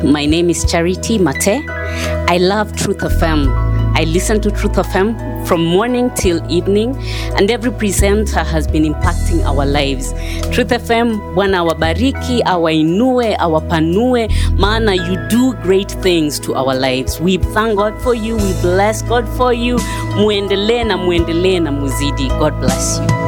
My name is Charity Mate. I love Truth FM. I listen to Truth FM from morning till evening, and every presenter has been impacting our lives. Truth FM, Bwana awabariki, awainue, awapanue, maana you do great things to our lives. We thank God for you. We bless God for you. Muendelee na muzidi. God bless you.